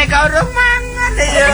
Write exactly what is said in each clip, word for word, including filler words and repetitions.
nek urung mangan ya.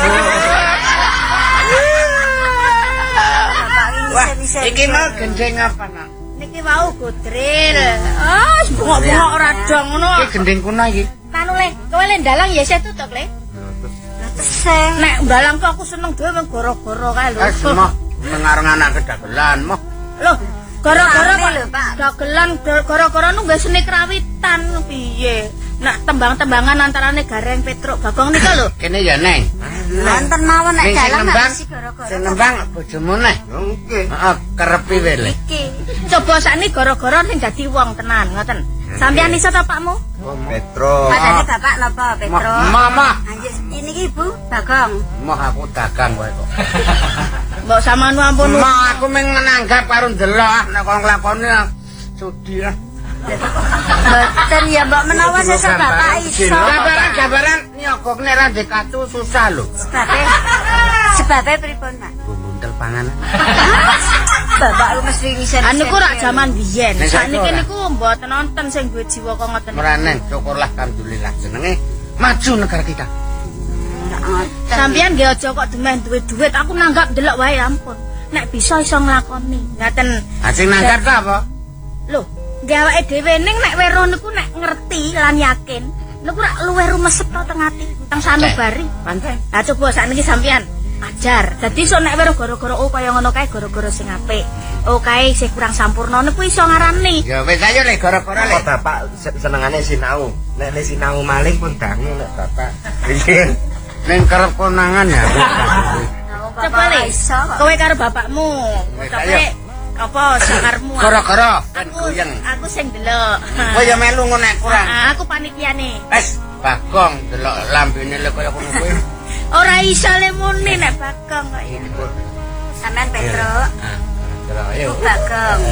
Wah, iki mau gendeng apa, Nak? Niki mau godril. Ah, bengok-bengok ora dong ngono. Iki gendeng kuna iki. Kanu le, kowe le ndalang ya saya tutuk le. Teseh. Nek ndalang kok aku seneng dhewe wong goro-goro kae lho. Ah, semah mengareng anak kedagelan moh. Lho, goro-goro Pak. Dagelan goro-goro nu nggih seni krawitan piye? Nek tembang-tembangan antarane Gareng Petruk Bagong nika lho. Kene ya, Neng. Wonten mawon nek dalang mesti goro-goro. Sing nembang bojomu neh. Nggih. Heeh, kerepi wae le. Iki. Coba sakniki goro-goro sing dadi wong tenan, ngoten. Sampeyan iso ta Pakmu? Petro. Padane Bapak napa Petro? Mama. Ini ki Ibu Bagong. Moh aku dagang wae kok. Mbok sampean ampun. Ma aku mung nanggap karo ndelok nek kok nglakoni judi lah. Mboten ya Mbok menawa sesuk Bapak iso. Gambaran-gambaran nyogok nek ra ndek kartu susah lho. Sebabe sebabe pripun, Pak? Buntel panganan. Bapak lu mesti ngisen. Anu ku rak jaman biyen. Sakniki niku mboten nonton sing duwe jiwa kok ngoten. Ora neng, syukurlah alhamdulillah jenenge maju negara kita. Sampeyan nggih aja kok demeh duwe duit, aku nanggap ndelok wae ampun. Nek bisa iso nglakoni. Ngaten. Ha sing nanggap ta apa? Lho, nggih awake dhewe ning nek wero niku nek ngerti lan yakin, niku rak luwih rumesep to teng ati, teng sanubari. Pancen. Lah coba sakniki sampeyan ajar. Dadi iso nek wero gara-gara oh kaya ngono kae gara-gara sing apik. Oh kae sing kurang sampurna niku iso ngarani. Ya wis ayo le gara-gara le. Bapak senengane sinau. Nek le sinau maling pun dangu nek Bapak. Nggih. Ning kerep konangan ya. Coba le iso. Kowe karo bapakmu. Tapi apa sakarmu? Gara-gara kan goyeng. Aku sing delok. Oh ya melu ngono nek kurang. Aku panitiane. Wes, Bagong delok lambene le kaya ngono kuwi. Ora iso le muni nek Bagong kok. Sampean Petro. Ayo. Bagong.